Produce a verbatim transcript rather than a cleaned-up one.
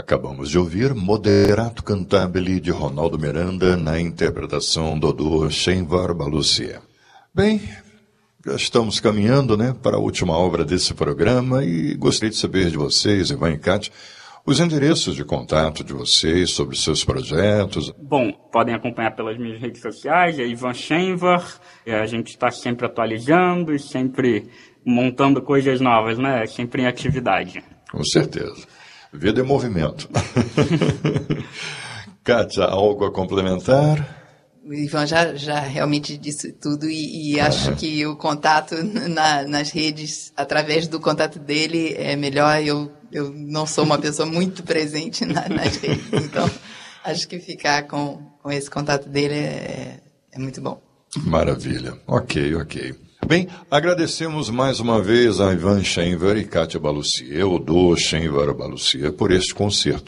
Acabamos de ouvir Moderato Cantabile de Ronaldo Miranda na interpretação do Dodô Shenvar Balussier. Bem, já estamos caminhando, né, para a última obra desse programa e gostaria de saber de vocês, Ivan e Kátia, os endereços de contato de vocês sobre seus projetos. Bom, podem acompanhar pelas minhas redes sociais, é Ivan Shenvar, a gente está sempre atualizando e sempre montando coisas novas, né, sempre em atividade. Com certeza. Vida em movimento. Kátia, algo a complementar? O Ivan já, já realmente disse tudo e, e acho ah. que o contato na, nas redes, através do contato dele, é melhor. Eu, eu não sou uma pessoa muito presente na, nas redes, então acho que ficar com, com esse contato dele é, é muito bom. Maravilha. Ok, ok. Bem, agradecemos mais uma vez a Ivan Shenvar e Kátia Balussier, o Dodô Shenvar Balussier, por este concerto.